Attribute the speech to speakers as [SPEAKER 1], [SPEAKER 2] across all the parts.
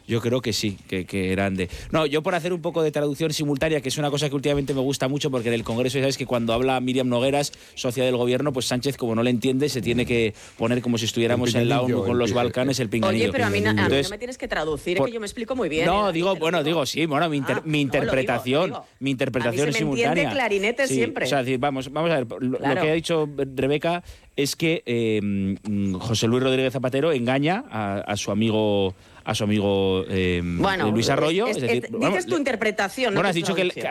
[SPEAKER 1] yo creo que sí, que eran de... No, yo por hacer un poco de traducción simultánea, que es una cosa que últimamente me gusta mucho, porque en el Congreso, sabes que cuando habla Míriam Nogueras, socia del gobierno, pues Sánchez, como no le entiende, se tiene que poner como si estuviéramos en la ONU con los Balcanes, el pinganillo.
[SPEAKER 2] Oye, pero a mí no me tienes que traducir, es que yo me explico muy bien.
[SPEAKER 1] No, digo, mi interpretación es simultánea.
[SPEAKER 2] Me entiende clarinete siempre.
[SPEAKER 1] O sea, vamos a ver, lo que ha dicho Rebeca es que José Luis Rodríguez Zapatero engaña a su amigo Luis Arroyo.
[SPEAKER 2] Dices tu interpretación.
[SPEAKER 1] Bueno, has dicho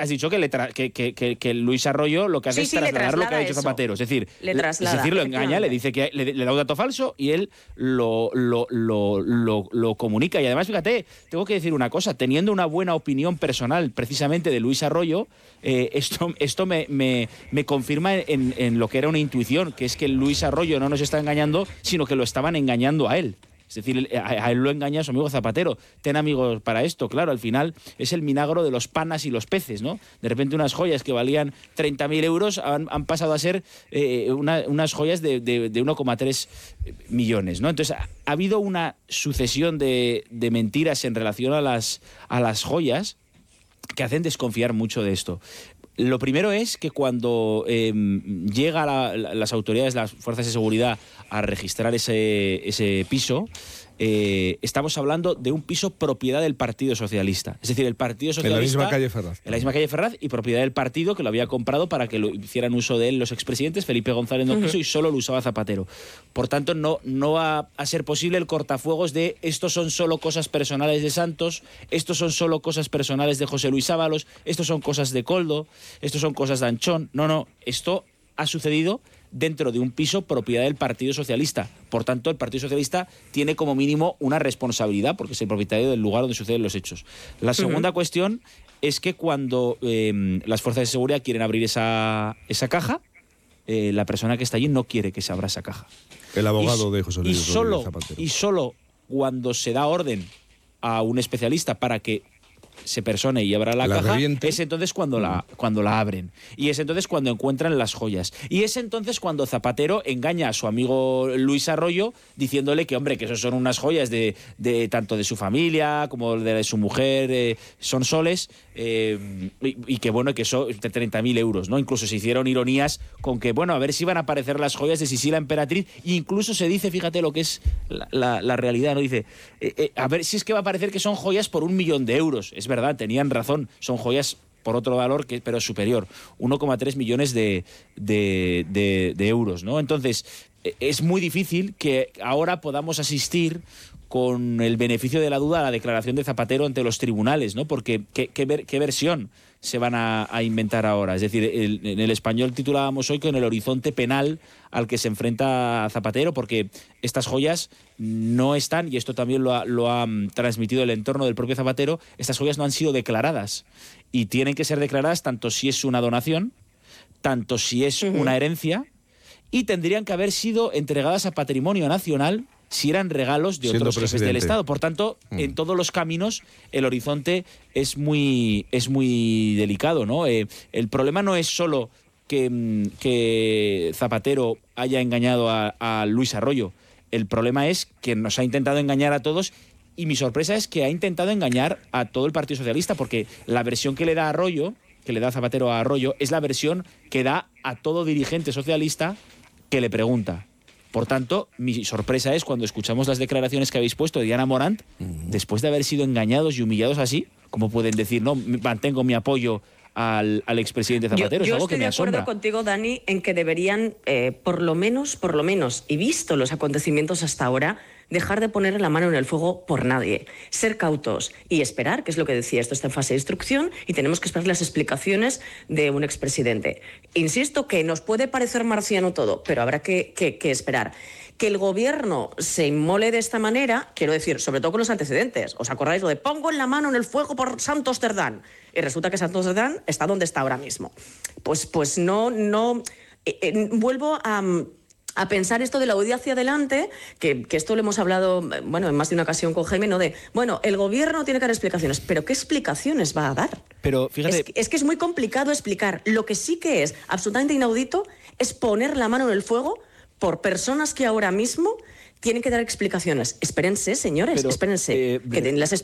[SPEAKER 1] que Luis Arroyo lo que hace es trasladar lo que ha dicho Zapatero. Es decir, lo engaña, le dice que le da un dato falso y él lo comunica. Y además, fíjate, tengo que decir una cosa, teniendo una buena opinión personal precisamente de Luis Arroyo, esto me confirma en lo que era una intuición, que es que Luis Arroyo no nos está engañando, sino que lo estaban engañando a él. Es decir, a él lo engaña su amigo Zapatero. Ten amigos para esto, claro, al final es el milagro de los panas y los peces, ¿no? De repente unas joyas que valían 30.000 euros han pasado a ser unas joyas de 1,3 millones, ¿no? Entonces, ha habido una sucesión de mentiras en relación a las joyas que hacen desconfiar mucho de esto. Lo primero es que cuando llega las autoridades, las fuerzas de seguridad, a registrar ese piso, estamos hablando de un piso propiedad del Partido Socialista. Es decir, el Partido Socialista...
[SPEAKER 3] En la misma calle Ferraz.
[SPEAKER 1] En la misma calle Ferraz, y propiedad del partido, que lo había comprado para que lo hicieran uso de él los expresidentes. Felipe González no quiso y solo lo usaba Zapatero. Por tanto, no va a ser posible el cortafuegos de estos son solo cosas personales de Santos, estos son solo cosas personales de José Luis Ábalos, estos son cosas de Koldo, estos son cosas de Anchón. No, esto ha sucedido dentro de un piso propiedad del Partido Socialista. Por tanto, el Partido Socialista tiene como mínimo una responsabilidad, porque es el propietario del lugar donde suceden los hechos. La segunda cuestión es que cuando las fuerzas de seguridad quieren abrir esa caja, la persona que está allí no quiere que se abra esa caja.
[SPEAKER 3] El abogado de José Luis Rodríguez Zapatero.
[SPEAKER 1] Y solo cuando se da orden a un especialista para que se persone y abra la caja, reviente. Es entonces cuando la abren. Y es entonces cuando encuentran las joyas. Y es entonces cuando Zapatero engaña a su amigo Luis Arroyo diciéndole que, hombre, que eso son unas joyas de tanto de su familia como de su mujer, son soles, y que, bueno, que son de 30.000 euros, ¿no? Incluso se hicieron ironías con que, bueno, a ver si van a aparecer las joyas de Sisi la emperatriz. E incluso se dice, fíjate lo que es la realidad, ¿no? Dice, a ver si es que va a parecer que son joyas por 1 millón de euros. Es verdad, tenían razón, son joyas por otro valor, pero superior, 1,3 millones de euros, ¿no? Entonces, es muy difícil que ahora podamos asistir con el beneficio de la duda a la declaración de Zapatero ante los tribunales, ¿no? Porque ¿qué versión se van a inventar ahora? Es decir, en el Español titulábamos hoy con el horizonte penal al que se enfrenta Zapatero, porque estas joyas no están, y esto también lo ha transmitido el entorno del propio Zapatero, estas joyas no han sido declaradas, y tienen que ser declaradas tanto si es una donación, tanto si es una herencia, y tendrían que haber sido entregadas a patrimonio nacional si eran regalos de otros jefes del Estado. Por tanto, en todos los caminos el horizonte es muy delicado, ¿no? El problema no es solo que Zapatero haya engañado a Luis Arroyo. El problema es que nos ha intentado engañar a todos, y mi sorpresa es que ha intentado engañar a todo el Partido Socialista, porque la versión que le da Arroyo, que le da Zapatero a Arroyo, es la versión que da a todo dirigente socialista que le pregunta. Por tanto, mi sorpresa es cuando escuchamos las declaraciones que habéis puesto de Diana Morant, después de haber sido engañados y humillados así, ¿cómo pueden decir, no, mantengo mi apoyo al expresidente Zapatero? Es algo que me asombra.
[SPEAKER 2] Yo estoy de acuerdo contigo, Dani, en que deberían, por lo menos, y visto los acontecimientos hasta ahora, dejar de poner la mano en el fuego por nadie, ser cautos y esperar, que es lo que decía, esto está en fase de instrucción y tenemos que esperar las explicaciones de un expresidente. Insisto que nos puede parecer marciano todo, pero habrá que esperar. Que el gobierno se inmole de esta manera, quiero decir, sobre todo con los antecedentes. ¿Os acordáis lo de pongo la mano en el fuego por Santos Cerdán? Y resulta que Santos Cerdán está donde está ahora mismo. Pues no vuelvo a pensar esto de la huida hacia adelante, que esto lo hemos hablado, bueno, en más de una ocasión con Jaime, ¿no? El gobierno tiene que dar explicaciones, pero ¿qué explicaciones va a dar?
[SPEAKER 1] Pero fíjate...
[SPEAKER 2] Es que es muy complicado explicar. Lo que sí que es absolutamente inaudito es poner la mano en el fuego por personas que ahora mismo tienen que dar explicaciones. Espérense, señores, espérense. Que den las